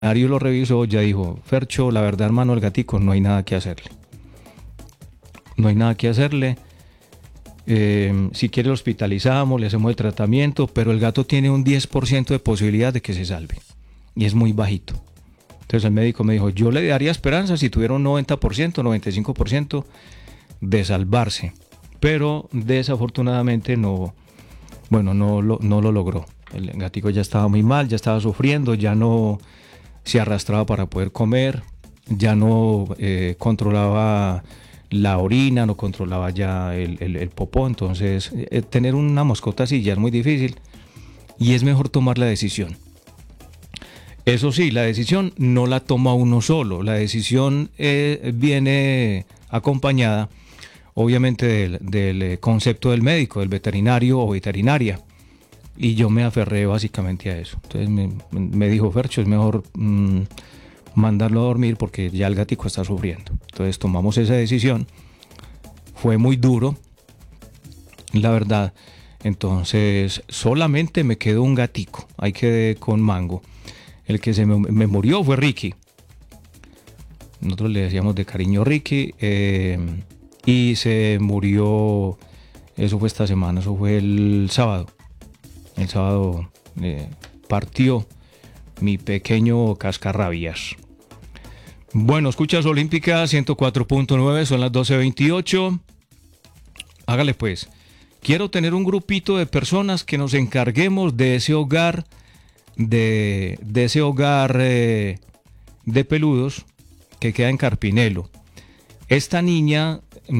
veterinario lo revisó, ya dijo, Fercho, la verdad, hermano, el gatico, no hay nada que hacerle. No hay nada que hacerle. Si quiere lo hospitalizamos, le hacemos el tratamiento, pero el gato tiene un 10% de posibilidad de que se salve. Y es muy bajito. Entonces el médico me dijo, yo le daría esperanza si tuviera un 90%, 95% de salvarse. Pero desafortunadamente no, bueno, no lo logró. El gatico ya estaba muy mal, ya estaba sufriendo, ya no se arrastraba para poder comer, ya no controlaba la orina, no controlaba ya el popó. Entonces tener una mascota así ya es muy difícil y es mejor tomar la decisión. Eso sí, la decisión no la toma uno solo, la decisión viene acompañada obviamente del concepto del médico, del veterinario o veterinaria. Y yo me aferré básicamente a eso. Entonces me dijo, Fercho, es mejor mandarlo a dormir porque ya el gatico está sufriendo. Entonces tomamos esa decisión. Fue muy duro, la verdad. Entonces solamente me quedó un gatico. Ahí quedé con Mango. El que me murió fue Ricky. Nosotros le decíamos de cariño Ricky. Y se murió, eso fue esta semana, eso fue el sábado. El sábado partió mi pequeño cascarrabias. Bueno, escuchas Olímpica 104.9, son las 12:28. Hágale pues. Quiero tener un grupito de personas que nos encarguemos de ese hogar, de ese hogar de peludos que queda en Carpinelo. Esta niña,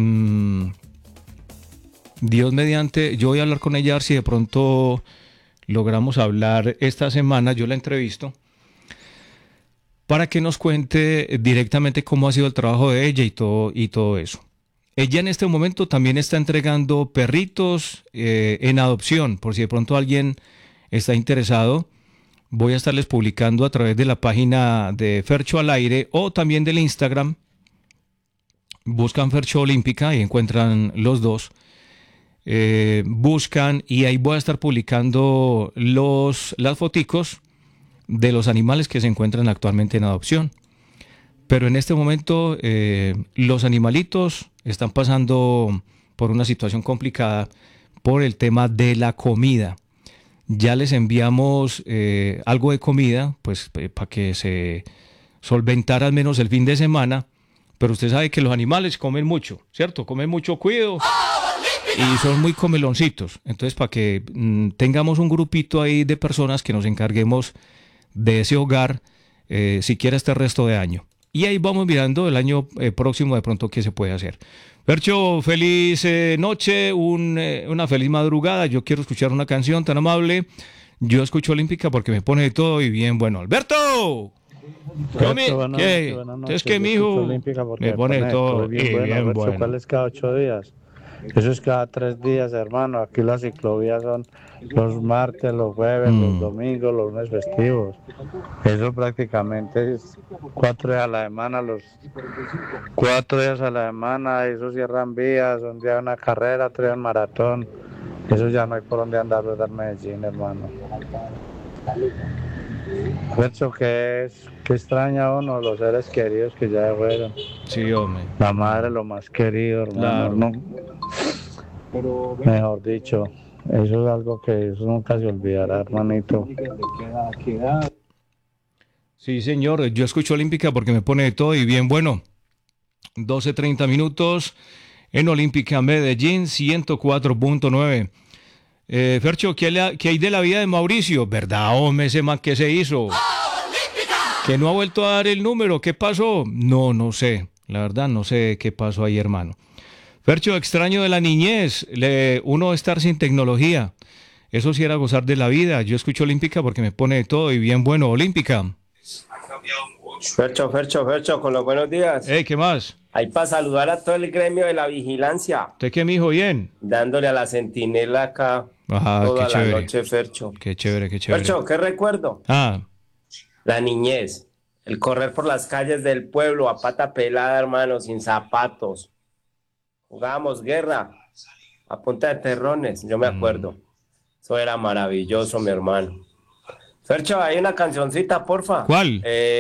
Dios mediante, yo voy a hablar con ella a ver si de pronto logramos hablar esta semana, yo la entrevisto, para que nos cuente directamente cómo ha sido el trabajo de ella y todo eso. Ella en este momento también está entregando perritos en adopción, por si de pronto alguien está interesado. Voy a estarles publicando a través de la página de Fercho al Aire o también del Instagram. Buscan Fercho Olímpica y encuentran los dos. Buscan y ahí voy a estar publicando las foticos de los animales que se encuentran actualmente en adopción. Pero en este momento los animalitos están pasando por una situación complicada por el tema de la comida. Ya les enviamos algo de comida, pues para que se solventara al menos el fin de semana. Pero usted sabe que los animales comen mucho, ¿cierto? Comen mucho cuido y son muy comeloncitos. Entonces, para que tengamos un grupito ahí de personas que nos encarguemos de ese hogar, siquiera este resto de año. Y ahí vamos mirando el año próximo de pronto qué se puede hacer. Fercho, feliz noche, una feliz madrugada. Yo quiero escuchar una canción tan amable. Yo escucho Olímpica porque me pone de todo y bien bueno. ¡Alberto! ¿Qué? Es que mi hijo me pone de todo bien y bueno. bien bueno. ¿Cuál es cada 8 días? Eso es cada 3 días, hermano. Aquí las ciclovías son los martes, los jueves, los domingos, los lunes festivos. Eso prácticamente es 4 días a la semana, los 4 días a la semana. Eso cierran vías, un día una carrera, otro día un maratón. Eso ya no hay por dónde andar, ¿verdad, Medellín, hermano? Eso que es, que extraña a uno los seres queridos que ya fueron. Sí, hombre. La madre, lo más querido, hermano. Claro. No, mejor dicho, eso es algo que eso nunca se olvidará, hermanito. Sí, señor. Yo escucho Olímpica porque me pone de todo y bien bueno. 12:30 minutos en Olímpica Medellín 104.9. Fercho, ¿qué hay de la vida de Mauricio? ¿Verdad, hombre, ese man que se hizo? Que no ha vuelto a dar el número. ¿Qué pasó? No sé. La verdad, no sé qué pasó ahí, hermano. Fercho, extraño de la niñez. Uno estar sin tecnología. Eso sí era gozar de la vida. Yo escucho Olímpica porque me pone de todo y bien bueno. Olímpica. Fercho, con los buenos días. ¿Qué más? Ahí para saludar a todo el gremio de la vigilancia. ¿Usted qué, mijo? Bien. Dándole a la centinela acá toda la noche, Fercho. Qué chévere. Fercho, ¿qué recuerdo? La niñez. El correr por las calles del pueblo a pata pelada, hermano, sin zapatos. Jugábamos guerra a punta de terrones, yo me acuerdo. Eso era maravilloso, mi hermano. Fercho, hay una cancioncita, porfa. ¿Cuál?